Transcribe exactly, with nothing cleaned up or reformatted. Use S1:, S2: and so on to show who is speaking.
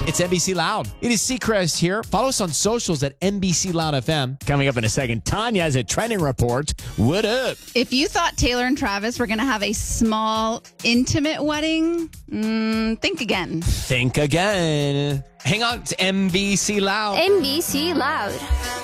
S1: It's N B C Loud. It is Seacrest here. Follow us on socials at N B C Loud F M. Coming up in a second, Tanya has a trending report. What up?
S2: If you thought Taylor and Travis were going to have a small, intimate wedding, mm, think again.
S1: Think again. Hang on to N B C Loud.
S3: N B C Loud.